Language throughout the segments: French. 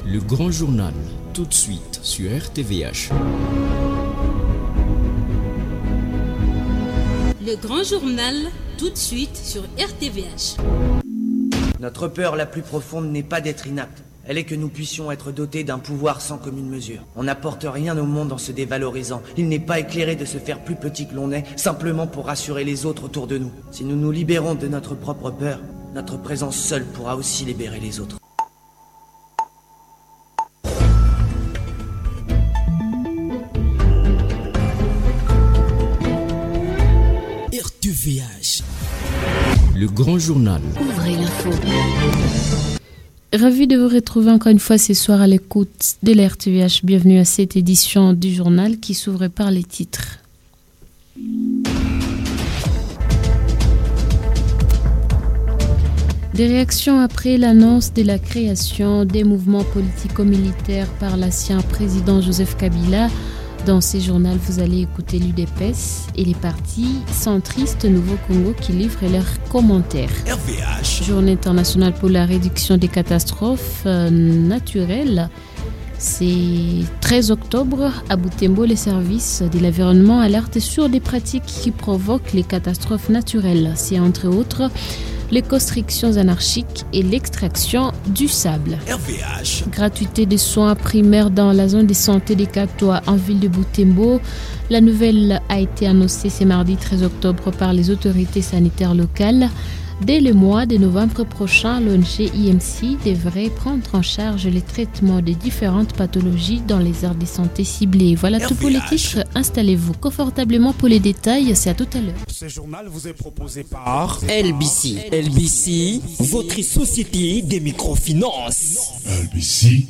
Le grand journal, tout de suite sur RTVH. Le grand journal, tout de suite sur RTVH. Notre peur la plus profonde n'est pas d'être inapte. Elle est que nous puissions être dotés d'un pouvoir sans commune mesure. On n'apporte rien au monde en se dévalorisant. Il n'est pas éclairé de se faire plus petit que l'on est, simplement pour rassurer les autres autour de nous. Si nous nous libérons de notre propre peur, notre présence seule pourra aussi libérer les autres. RTVH. Le grand journal. Ouvrez l'info. Ravi de vous retrouver encore une fois ce soir à l'écoute de la RTVH. Bienvenue à cette édition du journal qui s'ouvre par les titres. Des réactions après l'annonce de la création des mouvements politico-militaires par l'ancien président Joseph Kabila. Dans ce journal, vous allez écouter l'UDPS et les partis centristes Nouveau Congo qui livrent leurs commentaires. RVH. Journée internationale pour la réduction des catastrophes naturelles. C'est 13 octobre. À Butembo, les services de l'environnement alertent sur des pratiques qui provoquent les catastrophes naturelles. C'est entre autres les constructions anarchiques et l'extraction du sable. RVH. Gratuité des soins primaires dans la zone de santé des Catois en ville de Butembo. La nouvelle a été annoncée ce mardi 13 octobre par les autorités sanitaires locales. Dès le mois de novembre prochain, l'ONG IMC devrait prendre en charge les traitements des différentes pathologies dans les aires de santé ciblées. Voilà tout pour les titres. Installez-vous confortablement pour les détails. C'est à tout à l'heure. Ce journal vous est proposé par LBC. LBC, votre société des microfinances. LBC,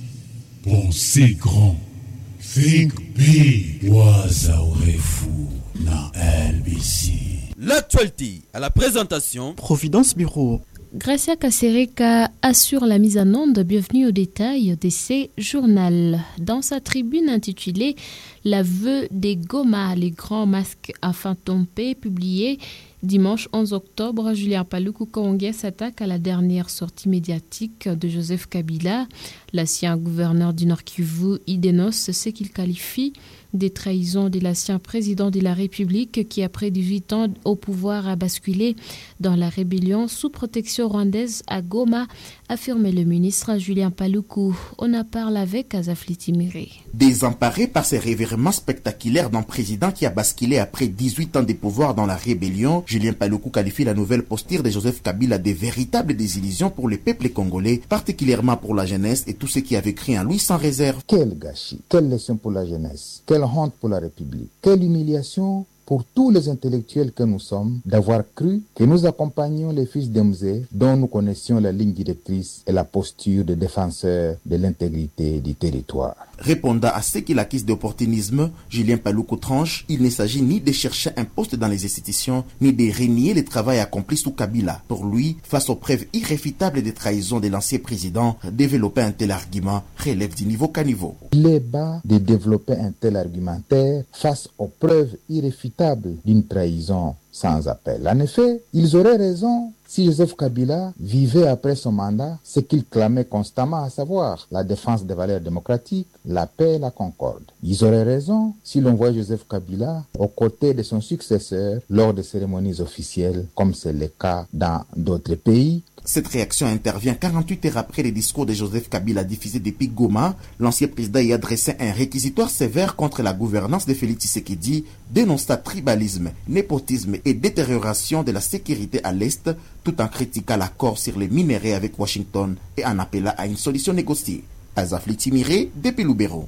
pensez grand. Think big. Waza urefu na LBC. L'actualité à la présentation Providence Bureau. Gracia Kasereka assure la mise en onde. Bienvenue au détail de ces journaux. Dans sa tribune intitulée L'aveu des Goma, les grands masques à Fantompe, publiée dimanche 11 octobre, Julien Paluku Kaongé s'attaque à la dernière sortie médiatique de Joseph Kabila. L'ancien gouverneur du Nord Kivu y dénonce ce qu'il qualifie des trahisons de l'ancien président de la République qui, après 18 ans au pouvoir, a basculé dans la rébellion sous protection rwandaise à Goma, affirmait le ministre Julien Paluku. On en parle avec Azafli Timiré. Désemparé par ces revirements spectaculaires d'un président qui a basculé après 18 ans de pouvoir dans la rébellion, Julien Paluku qualifie la nouvelle posture de Joseph Kabila de véritable désillusion pour le peuple congolais, particulièrement pour la jeunesse et tous ceux qui avaient cru en lui sans réserve. Quel gâchis, quelle leçon pour la jeunesse, quelle honte pour la République, quelle humiliation pour tous les intellectuels que nous sommes d'avoir cru que nous accompagnions les fils d'Emzé dont nous connaissions la ligne directrice et la posture de défenseur de l'intégrité du territoire. Répondant à ceux qui l'accusent d'opportunisme, Julien Paluku tranche, il ne s'agit ni de chercher un poste dans les institutions, ni de renier le travail accompli sous Kabila. Pour lui, face aux preuves irréfutables de trahison de l'ancien président, développer un tel argument relève du niveau caniveau. Il est bas de développer un tel argumentaire face aux preuves irréfutables d'une trahison sans appel. En effet, ils auraient raison si Joseph Kabila vivait après son mandat ce qu'il clamait constamment, à savoir la défense des valeurs démocratiques, la paix et la concorde. Ils auraient raison si l'on voit Joseph Kabila aux côtés de son successeur lors des cérémonies officielles, comme c'est le cas dans d'autres pays. Cette réaction intervient 48 heures après les discours de Joseph Kabila diffusés depuis Goma. L'ancien président y adressait un réquisitoire sévère contre la gouvernance de Félix Tshisekedi, dénonçant tribalisme, népotisme et détérioration de la sécurité à l'Est, tout en critiquant l'accord sur les minéraux avec Washington et en appelant à une solution négociée. Azafli Timiré, depuis Lubero.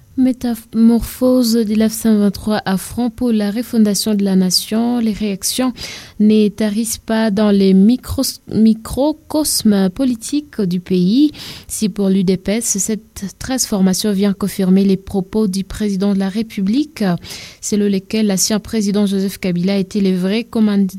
Métamorphose de l'F-123 à front pour la refondation de la nation. Les réactions ne tarissent pas dans les microcosmes politiques du pays. Si pour l'UDPS, cette transformation vient confirmer les propos du président de la République, selon lesquels l'ancien président Joseph Kabila était le vrai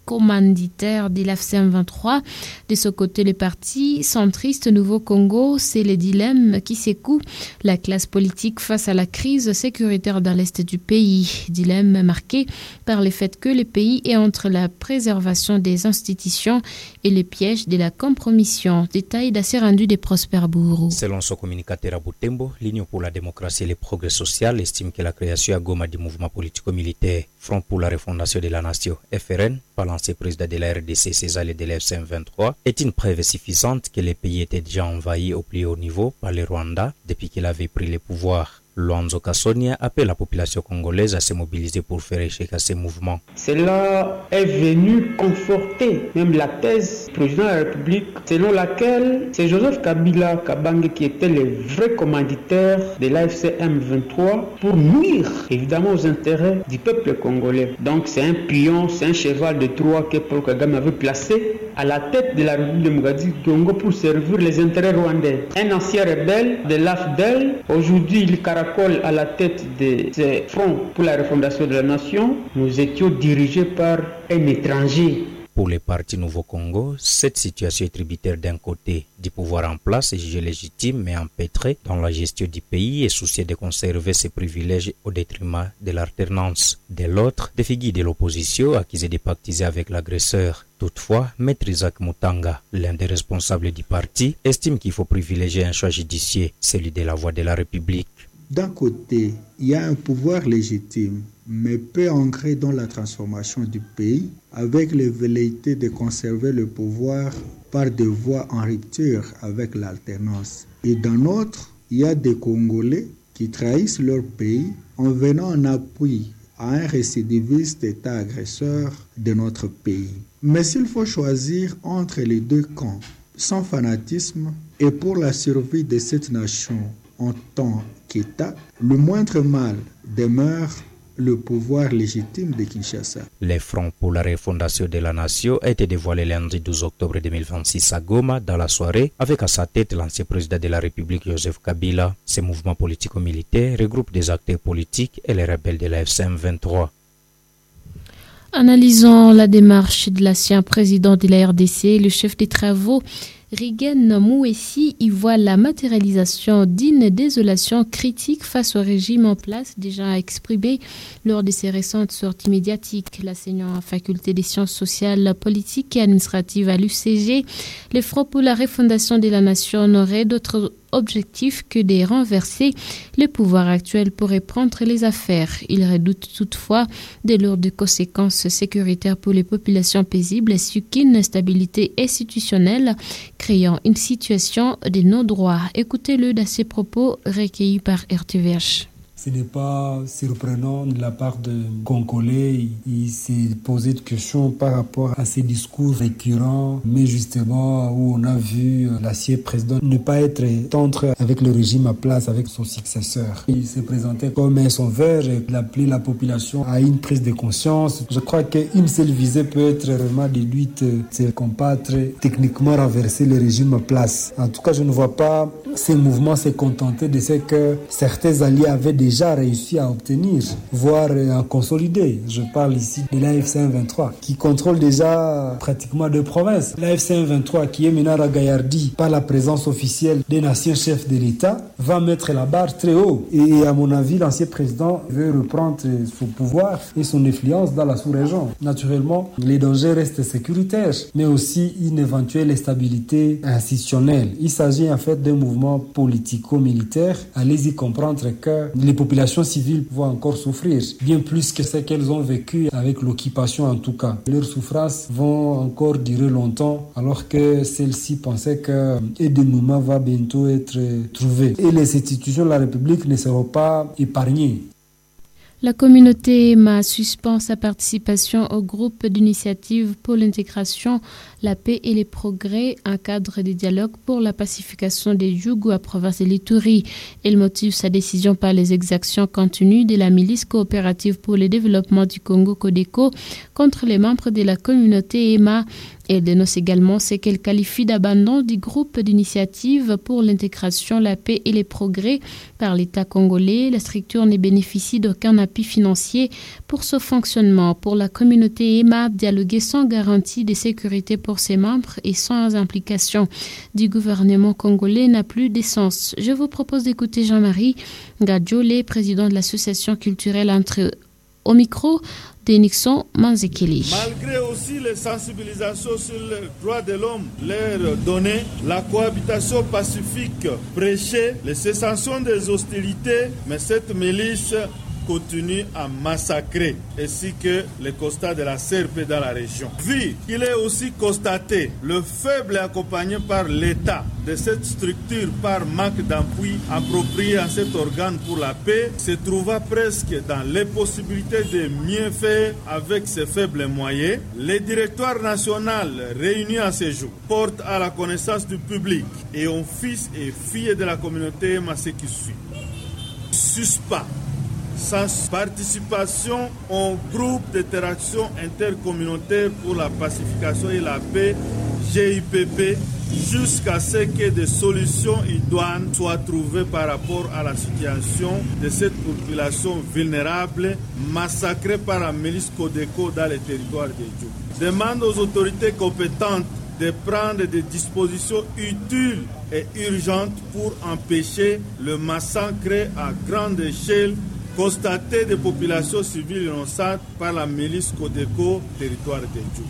commanditaire de l'AFC 23. De ce côté, le parti centriste Nouveau Congo, c'est le dilemme qui secoue la classe politique face à la crise sécuritaire dans l'est du pays. Dilemme marqué par le fait que le pays est entre la préservation des institutions et les pièges de la compromission. Détail d'assez rendu de Prosper Bourou. Selon son communicateur à Butembo, l'Union pour la démocratie et le progrès social estime que la création à Goma du mouvement politico-militaire Front pour la refondation de la nation, FRN, par l'ancien président de la RDC, César de l'AFC 23, est une preuve suffisante que le pays était déjà envahi au plus haut niveau par le Rwanda depuis qu'il avait pris le pouvoir. Luanzo Kassonia appelle la population congolaise à se mobiliser pour faire échec à ces mouvements. Cela est venu conforter même la thèse du président de la République selon laquelle c'est Joseph Kabila Kabange qui était le vrai commanditaire de l'AFC M23 pour nuire évidemment aux intérêts du peuple congolais. Donc c'est un pion, c'est un cheval de Troie que Paul Kagame avait placé à la tête de la République démocratique du Congo pour servir les intérêts rwandais. Un ancien rebelle de l'AFDEL, aujourd'hui il caracole à la tête de ce Front pour la refondation de la nation. Nous étions dirigés par un étranger. Pour les partis Nouveau Congo, cette situation est tributaire d'un côté du pouvoir en place et jugé légitime mais empêtré dans la gestion du pays et soucieux de conserver ses privilèges au détriment de l'alternance. De l'autre, des figures de l'opposition accusées de pactiser avec l'agresseur. Toutefois, Maître Isaac Mutanga, l'un des responsables du parti, estime qu'il faut privilégier un choix judiciaire, celui de la voix de la République. D'un côté, il y a un pouvoir légitime, mais peu ancré dans la transformation du pays, avec les velléités de conserver le pouvoir par des voies en rupture avec l'alternance. Et d'un autre, il y a des Congolais qui trahissent leur pays en venant en appui à un récidiviste État agresseur de notre pays. Mais s'il faut choisir entre les deux camps, sans fanatisme et pour la survie de cette nation en tant qu'État, le moindre mal demeure le pouvoir légitime de Kinshasa. Le Front pour la refondation de la nation a été dévoilé lundi 12 octobre 2026 à Goma dans la soirée avec à sa tête l'ancien président de la République Joseph Kabila. Ce mouvement politico-militaire regroupe des acteurs politiques et les rebelles de la FCM 23. Analysant la démarche de l'ancien président de la RDC, le chef des travaux Rigen Mouessi y voit la matérialisation d'une désolation critique face au régime en place déjà exprimé lors de ses récentes sorties médiatiques. L'enseignant en faculté des sciences sociales, politiques et administratives à l'UCG, le Front pour la refondation de la nation n'aurait d'autre objectif que de renverser le pouvoir actuel pour reprendre les affaires. Il redoute toutefois de lourdes conséquences sécuritaires pour les populations paisibles ainsi qu'une instabilité institutionnelle créant une situation de non-droit. Écoutez-le dans ses propos recueillis par RTVH. Ce n'est pas surprenant de la part de Congolais. Il s'est posé des questions par rapport à ces discours récurrents, mais justement où on a vu l'ancien président ne pas être tendre avec le régime à place, avec son successeur. Il s'est présenté comme un sauveur et il a appelé la population à une prise de conscience. Je crois qu'une seule visée peut être vraiment de lutte, c'est combattre, techniquement renverser le régime à place. En tout cas, je ne vois pas ces mouvements se contenter de ce que certains alliés avaient déjà réussi à obtenir, voire à consolider. Je parle ici de l'AFC 23 qui contrôle déjà pratiquement 2 provinces. L'AFC 23 qui est maintenant ragaillardi par la présence officielle des anciens chefs de l'État va mettre la barre très haut. Et à mon avis, l'ancien président veut reprendre son pouvoir et son influence dans la sous-région. Naturellement, les dangers restent sécuritaires, mais aussi une éventuelle instabilité institutionnelle. Il s'agit en fait d'un mouvement politico-militaire. Allez-y comprendre que les populations civiles vont encore souffrir, bien plus que ce qu'elles ont vécu avec l'occupation en tout cas. Leurs souffrances vont encore durer longtemps, alors que celles-ci pensaient qu'un dénouement va bientôt être trouvé. Et les institutions de la République ne seront pas épargnées. La communauté m'a suspend sa participation au groupe d'initiative pour l'intégration, la paix et les progrès, un cadre de dialogue pour la pacification des Djougou à province de l'Ituri. Elle motive sa décision par les exactions continues de la milice coopérative pour le développement du Congo Codeco contre les membres de la communauté EMA Elle dénonce également ce qu'elle qualifie d'abandon du groupe d'initiative pour l'intégration, la paix et les progrès par l'État congolais. La structure ne bénéficie d'aucun appui financier pour ce fonctionnement. Pour la communauté EMA, dialoguer sans garantie de sécurité pour ses membres et sans implication du gouvernement congolais n'a plus d'essence. Je vous propose d'écouter Jean-Marie Gadjolé, président de l'association culturelle au micro de Nixon Manzekeli. Malgré aussi les sensibilisations sur les droits de l'homme, leur donner, la cohabitation pacifique prêchée, les cessations des hostilités, mais cette milice continue à massacrer, ainsi que les constats de la CRP dans la région. Vu qu'il est aussi constaté le faible accompagné par l'État de cette structure par manque d'appui approprié à cet organe pour la paix, se trouva presque dans l'impossibilité de mieux faire avec ces faibles moyens, le directoire national réuni à ce jour porte à la connaissance du public et aux fils et filles de la communauté ce qui suit. Suspens. Sans participation au groupe d'interaction intercommunautaire pour la pacification et la paix, GIPP, jusqu'à ce que des solutions idoines soient trouvées par rapport à la situation de cette population vulnérable massacrée par la milice Codeco dans les territoires de Djou. Demande aux autorités compétentes de prendre des dispositions utiles et urgentes pour empêcher le massacre à grande échelle constaté des populations civiles innocentes par la milice Codeco, territoire de Djou.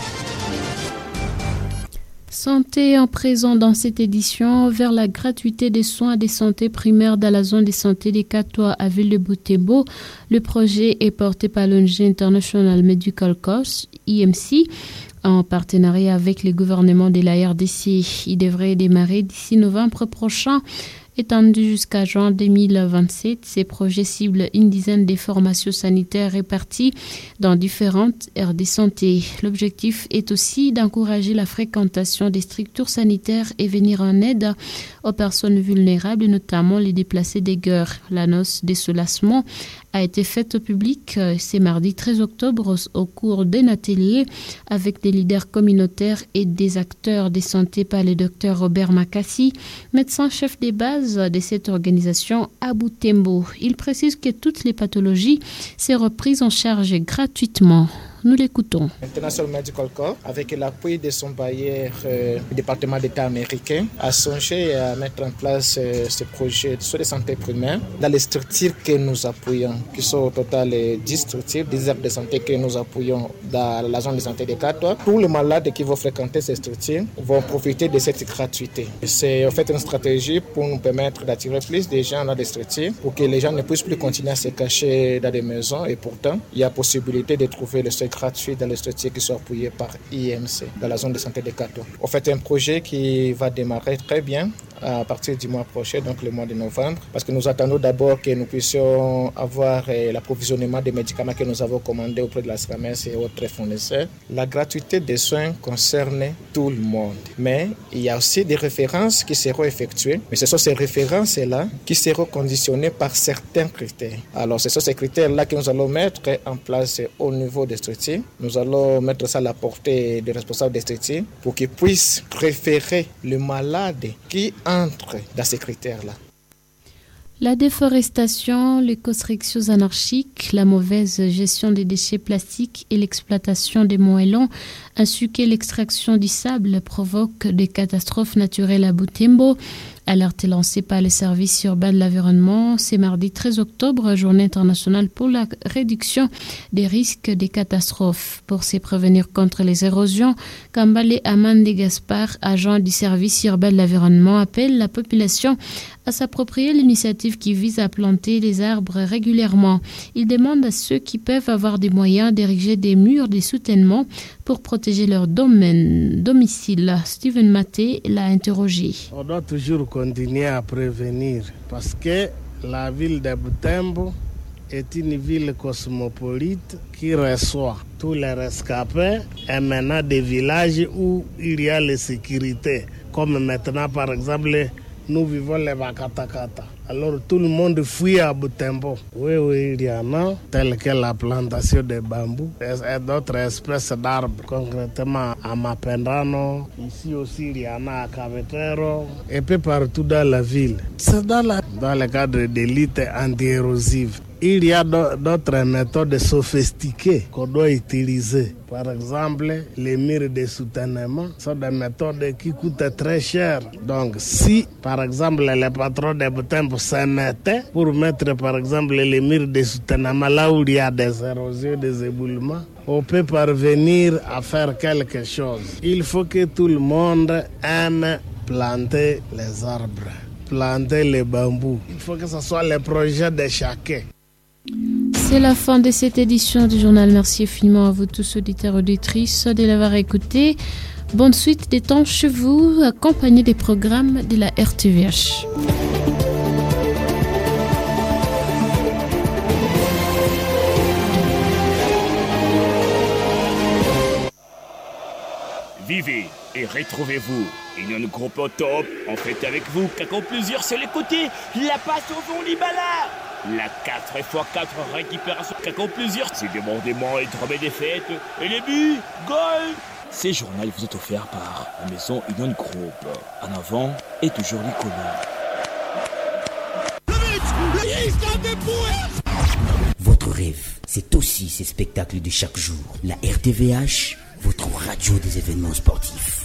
Santé en présent dans cette édition vers la gratuité des soins de santé primaires dans la zone de santé des Katoa à Ville de Butembo. Le projet est porté par l'ONG International Medical Corps, IMC, en partenariat avec le gouvernement de la RDC. Il devrait démarrer d'ici novembre prochain. Étendu jusqu'à juin 2027, ces projets ciblent une dizaine de formations sanitaires réparties dans différentes aires de santé. L'objectif est aussi d'encourager la fréquentation des structures sanitaires et venir en aide aux personnes vulnérables, notamment les déplacés des guerres. L'annonce des soulagement a été faite au public ce mardi 13 octobre au cours d'un atelier avec des leaders communautaires et des acteurs de santé par le docteur Robert Makassi, médecin-chef des bases de cette organisation à Butembo. Il précise que toutes les pathologies seront prises en charge gratuitement. Nous l'écoutons. International Medical Corps, avec l'appui de son bailleur, le département d'État américain, a songé à mettre en place ce projet de soins de santé primaire dans les structures que nous appuyons, qui sont au total 10 structures, 10 aires de santé que nous appuyons dans la zone de santé des Katoa. Tous les malades qui vont fréquenter ces structures vont profiter de cette gratuité. C'est en fait une stratégie pour nous permettre d'attirer plus de gens dans des structures, pour que les gens ne puissent plus continuer à se cacher dans des maisons. Et pourtant, il y a possibilité de trouver le soin gratuit dans les structures qui sont appuyées par IMC dans la zone de santé des Katoa. En fait, un projet qui va démarrer très bien à partir du mois prochain, donc le mois de novembre, parce que nous attendons d'abord que nous puissions avoir l'approvisionnement des médicaments que nous avons commandés auprès de la SRAMES et autres fournisseurs. La gratuité des soins concerne tout le monde, mais il y a aussi des références qui seront effectuées, mais ce sont ces références-là qui seront conditionnées par certains critères. Alors, ce sont ces critères-là que nous allons mettre en place au niveau des structures. Nous allons mettre ça à la portée des responsables des structures pour qu'ils puissent référer le malade qui entre dans ces critères-là. La déforestation, les constructions anarchiques, la mauvaise gestion des déchets plastiques et l'exploitation des moellons, ainsi que l'extraction du sable provoquent des catastrophes naturelles à Butembo. Alerte lancée par les services urbains de l'environnement, c'est mardi 13 octobre, journée internationale pour la réduction des risques des catastrophes. Pour se prévenir contre les érosions, Kambale Amande Gaspard, agent du service urbain de l'environnement, appelle la population à s'approprier l'initiative qui vise à planter les arbres régulièrement. Il demande à ceux qui peuvent avoir des moyens d'ériger des murs de soutènement pour protéger leur domicile. Steven Maté l'a interrogé. On doit toujours continuer à prévenir parce que la ville de Butembo est une ville cosmopolite qui reçoit tous les rescapés et maintenant des villages où il y a la sécurité, comme maintenant par exemple nous vivons les Bakatakata. Alors tout le monde fuit à Butembo. Oui, il y en a, telle que la plantation de bambou et d'autres espèces d'arbres, concrètement à Mapendrano. Ici aussi, il y en a à Cavetero, et peu partout dans la ville. C'est dans le cadre de lutte anti-érosive. Il y a d'autres méthodes sophistiquées qu'on doit utiliser. Par exemple, les murs de soutènement sont des méthodes qui coûtent très cher. Donc, si, par exemple, les patrons de Butembo se mettaient pour mettre, par exemple, les murs de soutènement là où il y a des érosions, des éboulements, on peut parvenir à faire quelque chose. Il faut que tout le monde aime planter les arbres, planter les bambous. Il faut que ce soit le projet de chacun. C'est la fin de cette édition du journal. Merci infiniment à vous tous, auditeurs et auditrices, de l'avoir écouté. Bonne suite des temps chez vous, accompagnés des programmes de la RTVH. Vivez et retrouvez-vous. Une groupe au top, en fait avec vous, qu'en plusieurs c'est l'écouter. La passe au fond Libala. La 4x4 récupération qu'en plusieurs, c'est débordement et drame des fêtes. Et les buts, goal. Ces journaux vous est offert par la maison Union Group. En avant et toujours l'icône. Votre rêve, c'est aussi ces spectacles de chaque jour. La RTVH, votre radio des événements sportifs.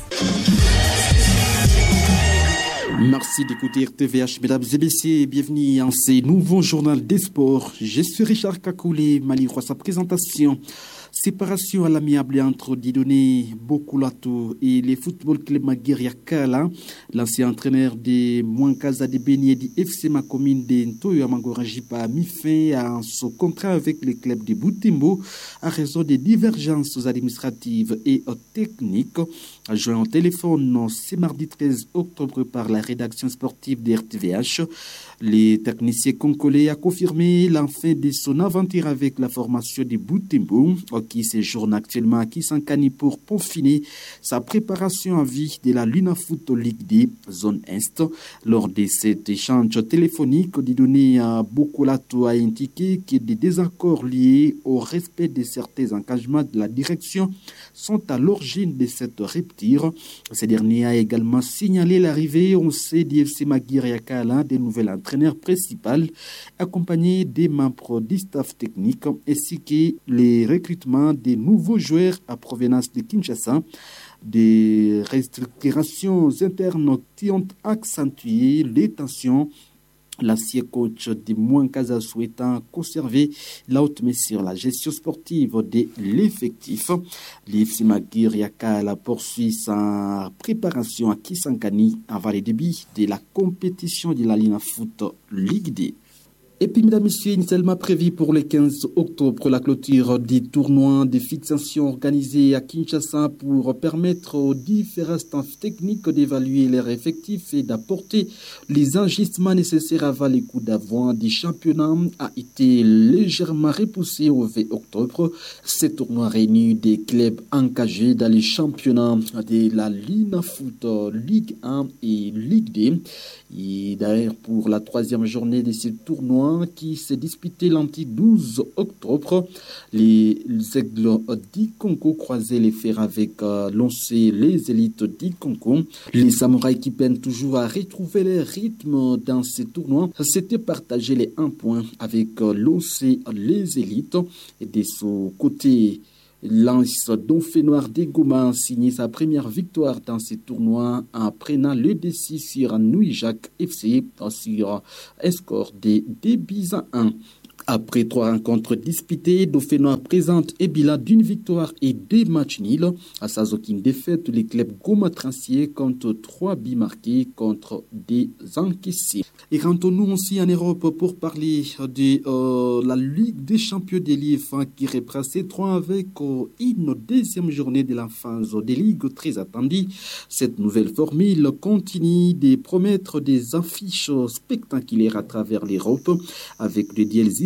Merci d'écouter RTVH, mesdames et messieurs. Bienvenue en ce nouveau journal des sports. Je suis Richard Kakoulé, Malivre sa présentation. Séparation à l'amiable entre Dieudonné Bokulato et le Football Club Maguire Yakala. L'ancien entraîneur de Mouankaza de Béni du FC Makomine de Ntoyo Amangorajipa a mis fin à son contrat avec le club de Butembo à raison des divergences administratives et techniques. Joint au téléphone ce mardi 13 octobre par la rédaction sportive de RTVH, le technicien congolais a confirmé la fin de son aventure avec la formation de Butembo, qui séjourne actuellement à Kisangani pour peaufiner sa préparation à vie de la Lunafoot Ligue D zone Est. Lors de cet échange téléphonique, Dieudonné Bokulato a indiqué que des désaccords liés au respect de certains engagements de la direction sont à l'origine de cette rupture. Ce dernier a également signalé l'arrivée au CDFC Maguire Yakala des nouvel entraîneur principal, accompagné des membres du staff technique, ainsi que les recrutements des nouveaux joueurs à provenance de Kinshasa. Des restructurations internes qui ont accentué les tensions. L'ancien coach de Mouankaza souhaitant conserver la haute main sur la gestion sportive de l'effectif. L'FC Maguire Yakala poursuit sa préparation à Kisangani avant le début de la compétition de la Lunafoot Ligue D. Et puis, mesdames et messieurs, initialement prévu pour le 15 octobre, la clôture du tournoi de fixation organisé à Kinshasa pour permettre aux différents staffs techniques d'évaluer leurs effectifs et d'apporter les ajustements nécessaires avant les coups d'avant du championnat a été légèrement repoussé au 20 octobre. Ce tournoi réunit des clubs engagés dans les championnats de la Lunafoot Ligue 1 et Ligue D. Et d'ailleurs, pour la troisième journée de ce tournoi qui s'est disputé lundi 12 octobre, les Aigles du Congo croisaient les fers avec l'ONC les élites du Congo. Les samouraïs qui peinent toujours à retrouver leur rythme dans ce tournoi s'étaient partagé les 1 point avec l'ONC les élites. Et de son côté, Lance Donfenoir de Goma a signé sa première victoire dans ce tournoi en prenant le décis sur Nouijac FC sur un score de 2-1. Après 3 rencontres disputées, Dauphinois présente un bilan d'une victoire et 2 matchs nuls. À sa aucune défaite, les clubs Goma-Trancier comptent 3 buts marqués contre des encaissés. Et rentrons-nous aussi en Europe pour parler de la Ligue des champions des livres qui reprend ses 3 avec une deuxième journée de la phase des ligues très attendue. Cette nouvelle formule continue de promettre des affiches spectaculaires à travers l'Europe avec des duels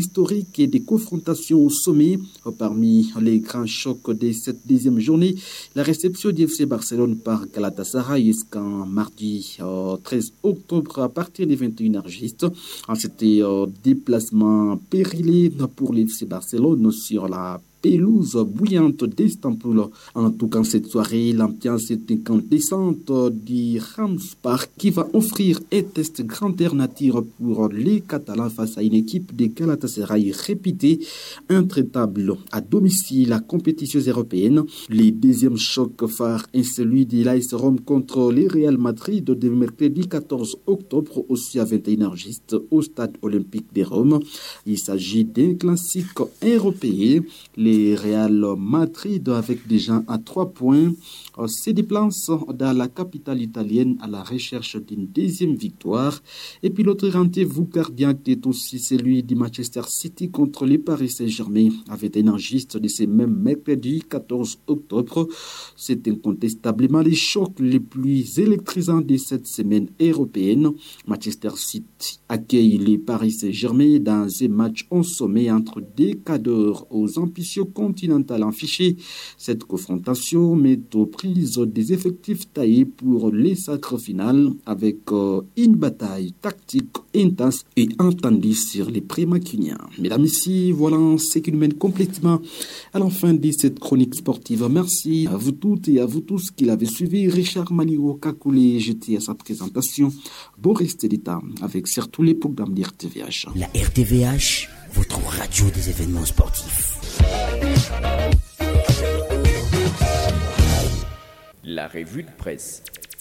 historique et des confrontations au sommet. Parmi les grands chocs de cette deuxième journée, la réception du FC Barcelone par Galatasaray jusqu'en mardi 13 octobre à partir des 21h juste. C'était déplacement périllé pour le FC Barcelone sur la pelouse bouillante d'Istanbul. En tout cas, cette soirée, l'ambiance est incandescente du Ramspark qui va offrir un test grandeur nature pour les Catalans face à une équipe de Galatasaray réputée intraitable à domicile à compétitions européennes. Le deuxième choc phare est celui de l'AS Rome contre le Real Madrid de mercredi 14 octobre aussi à 21h juste au stade olympique de Rome. Il s'agit d'un classique européen. Le Real Madrid, avec déjà à 3 points, se déplace dans la capitale italienne à la recherche d'une deuxième victoire. Et puis l'autre rendez-vous cardiaque est aussi celui du Manchester City contre le Paris Saint-Germain, avec un enregistre de ce même mercredi 14 octobre. C'est incontestablement les chocs les plus électrisants de cette semaine européenne. Manchester City accueille le Paris Saint-Germain dans un match en sommet entre deux cadres aux ambitions continentales affichées. Cette confrontation met aux prises des effectifs taillés pour les sacres finales avec une bataille tactique intense et entendue sur les prémacuniens. Mesdames et messieurs, voilà ce qui nous mène complètement à la fin de cette chronique sportive. Merci à vous toutes et à vous tous qui l'avez suivi. Richard Maliro Kakoulé, j'étais à sa présentation. Bon reste d'État avec surtout les programmes de RTVH. La RTVH, votre radio des événements sportifs. La revue de presse.